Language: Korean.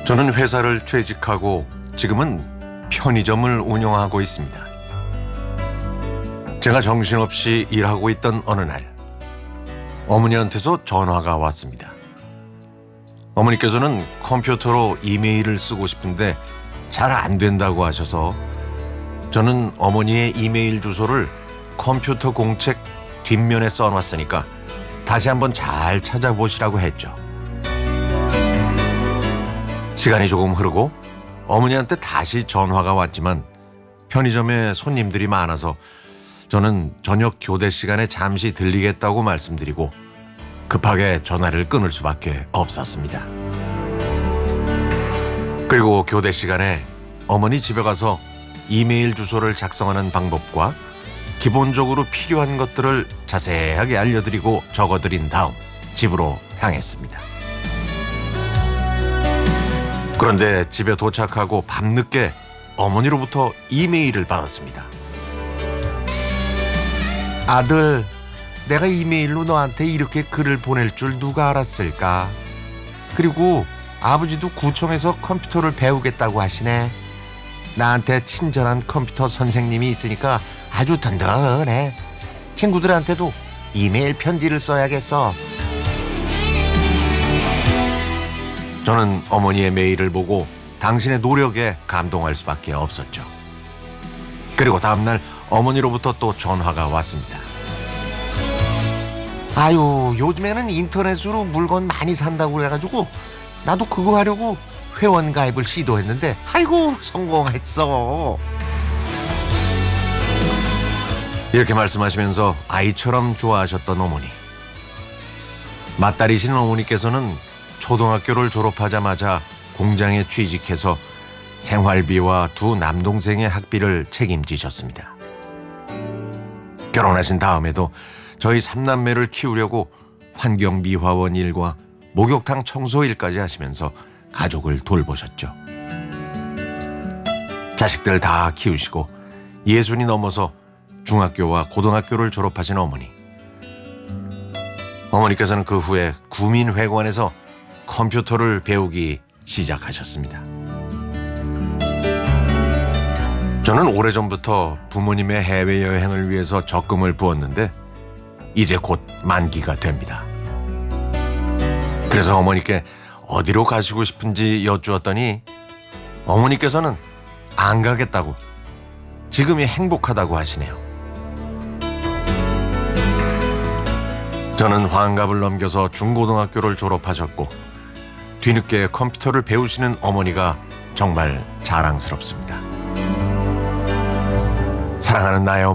저는 회사를 퇴직하고 지금은 편의점을 운영하고 있습니다. 제가 정신없이 일하고 있던 어느 날 어머니한테서 전화가 왔습니다. 어머니께서는 컴퓨터로 이메일을 쓰고 싶은데 잘 안 된다고 하셔서 저는 어머니의 이메일 주소를 컴퓨터 공책 뒷면에 써놨으니까 다시 한번 잘 찾아보시라고 했죠. 시간이 조금 흐르고 어머니한테 다시 전화가 왔지만 편의점에 손님들이 많아서 저는 저녁 교대 시간에 잠시 들리겠다고 말씀드리고 급하게 전화를 끊을 수밖에 없었습니다. 그리고 교대 시간에 어머니 집에 가서 이메일 주소를 작성하는 방법과 기본적으로 필요한 것들을 자세하게 알려드리고 적어드린 다음 집으로 향했습니다. 그런데 집에 도착하고 밤늦게 어머니로부터 이메일을 받았습니다. 아들, 내가 이메일로 너한테 이렇게 글을 보낼 줄 누가 알았을까? 그리고 아버지도 구청에서 컴퓨터를 배우겠다고 하시네. 나한테 친절한 컴퓨터 선생님이 있으니까 아주 든든해. 친구들한테도 이메일 편지를 써야겠어. 저는 어머니의 메일을 보고 당신의 노력에 감동할 수밖에 없었죠. 그리고 다음날 어머니로부터 또 전화가 왔습니다. 아유, 요즘에는 인터넷으로 물건 많이 산다고 그래가지고 나도 그거 하려고 회원 가입을 시도했는데 아이고 성공했어. 이렇게 말씀하시면서 아이처럼 좋아하셨던 어머니. 맏딸이신 어머니께서는 초등학교를 졸업하자마자 공장에 취직해서 생활비와 두 남동생의 학비를 책임지셨습니다. 결혼하신 다음에도 저희 삼남매를 키우려고 환경미화원 일과 목욕탕 청소 일까지 하시면서 가족을 돌보셨죠. 자식들 다 키우시고 60이 넘어서 중학교와 고등학교를 졸업하신 어머니. 어머니께서는 그 후에 구민회관에서 컴퓨터를 배우기 시작하셨습니다. 저는 오래전부터 부모님의 해외여행을 위해서 적금을 부었는데 이제 곧 만기가 됩니다. 그래서 어머니께 어디로 가시고 싶은지 여쭈었더니 어머니께서는 안 가겠다고, 지금이 행복하다고 하시네요. 저는 환갑을 넘겨서 중고등학교를 졸업하셨고 뒤늦게 컴퓨터를 배우시는 어머니가 정말 자랑스럽습니다. 사랑하는 나의